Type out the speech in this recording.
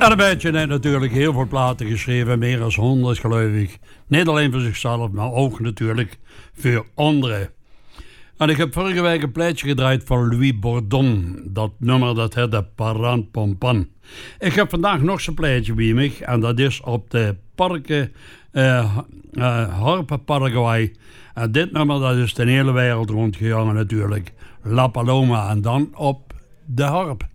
En een beetje heeft natuurlijk heel veel platen geschreven, meer dan 100 geloof ik. Niet alleen voor zichzelf, maar ook natuurlijk voor anderen. En ik heb vorige week een plaatje gedraaid van Louis Bourdon. Dat nummer dat heette Paran Pompan. Ik heb vandaag nog zo'n plaatje bij me. En dat is op de parken Harpen Paraguay. En dit nummer dat is de hele wereld rondgegaan natuurlijk. La Paloma en dan op de harp.